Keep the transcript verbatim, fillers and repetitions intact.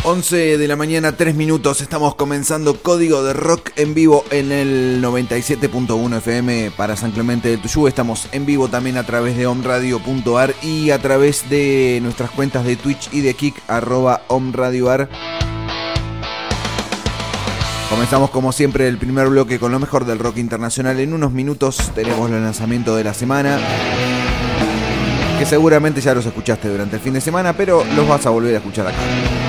once de la mañana, tres minutos, estamos comenzando Código de Rock en vivo en el noventa y siete punto uno F M para San Clemente del Tuyú. Estamos en vivo también a través de omradio punto ar y a través de nuestras cuentas de Twitch y de Kik, arroba omradioar. Comenzamos como siempre el primer bloque con lo mejor del rock internacional. En unos minutos tenemos el lanzamiento de la semana, que seguramente ya los escuchaste durante el fin de semana, pero los vas a volver a escuchar acá.